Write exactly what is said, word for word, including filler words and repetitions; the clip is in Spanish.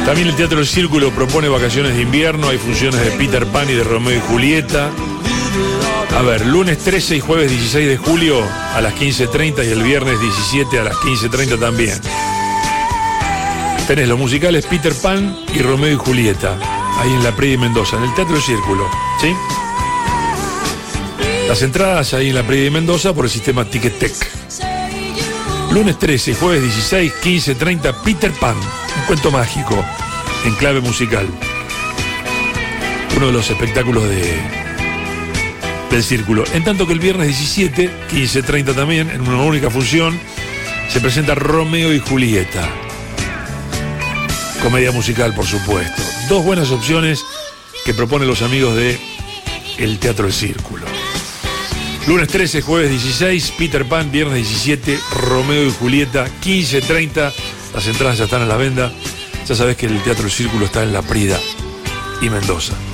También el Teatro del Círculo propone vacaciones de invierno. Hay funciones de Peter Pan y de Romeo y Julieta. A ver, lunes trece y jueves dieciséis de julio a las quince treinta y el viernes diecisiete a las quince treinta también. Tenés los musicales Peter Pan y Romeo y Julieta, ahí en la Prida y Mendoza, en el Teatro del Círculo, ¿sí? Las entradas ahí en la Prida y Mendoza por el sistema Ticketek. Lunes trece y jueves dieciséis, quince treinta, Peter Pan, un cuento mágico en clave musical. Uno de los espectáculos de, del Círculo. En tanto que el viernes diecisiete, quince treinta también, en una única función, se presenta Romeo y Julieta. Comedia musical, por supuesto. Dos buenas opciones que proponen los amigos de el Teatro del Círculo. Lunes trece, jueves dieciséis, Peter Pan, viernes diecisiete, Romeo y Julieta, quince treinta. Las entradas ya están a la venta. Ya sabés que el Teatro del Círculo está en La Prida y Mendoza.